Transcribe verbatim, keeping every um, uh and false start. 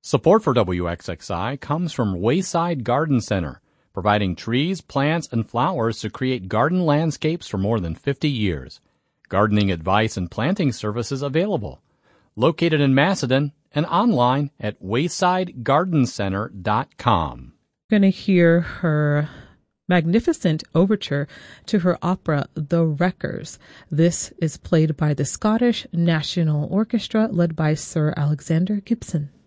Support for W X X I comes from Wayside Garden Center, providing trees, plants, and flowers to create garden landscapes for more than fifty years. Gardening advice and planting services available. Located in Macedon and online at wayside garden center dot com. We're going to hear her magnificent overture to her opera, The Wreckers. This is played by the Scottish National Orchestra, led by Sir Alexander Gibson.